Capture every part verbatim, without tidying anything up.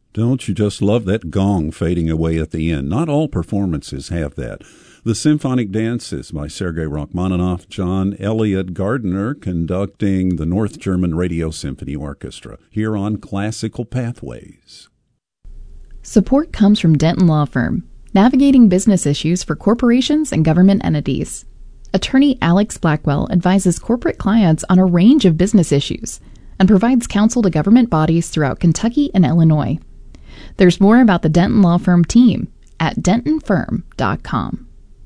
Don't you just love that gong fading away at the end? Not all performances have that. The Symphonic Dance is by Sergei Rachmaninoff, John Elliott Gardner conducting the North German Radio Symphony Orchestra, here on Classical Pathways. Support comes from Denton Law Firm, navigating business issues for corporations and government entities. Attorney Alex Blackwell advises corporate clients on a range of business issues and provides counsel to government bodies throughout Kentucky and Illinois. There's more about the Denton Law Firm team at denton firm dot com.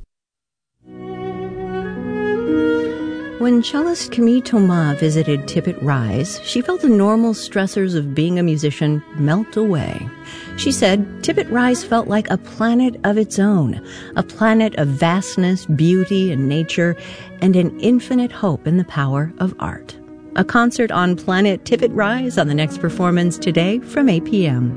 When cellist Camille Thomas visited Tippett Rise, she felt the normal stressors of being a musician melt away. She said Tippett Rise felt like a planet of its own, a planet of vastness, beauty, and nature, and an infinite hope in the power of art. A concert on Planet Tippett Rise on the next performance today from eight p.m.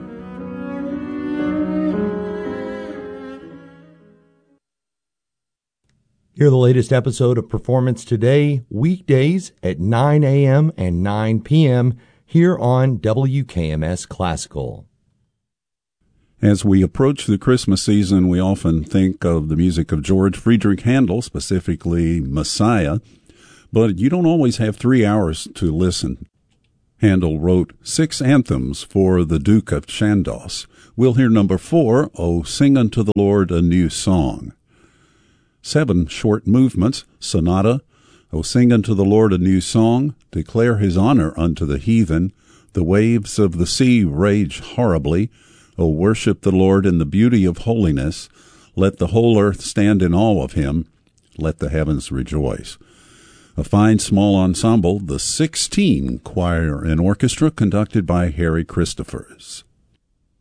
Hear the latest episode of Performance Today, weekdays at nine a.m. and nine p.m. here on W K M S Classical. As we approach the Christmas season, we often think of the music of George Friedrich Handel, specifically Messiah, but you don't always have three hours to listen. Handel wrote six anthems for the Duke of Chandos. We'll hear number four, O Sing Unto the Lord a New Song. Seven short movements, Sonata, O sing unto the Lord a new song, declare his honor unto the heathen, the waves of the sea rage horribly, O worship the Lord in the beauty of holiness, let the whole earth stand in awe of him, let the heavens rejoice. A fine small ensemble, the sixteen Choir and Orchestra, conducted by Harry Christophers.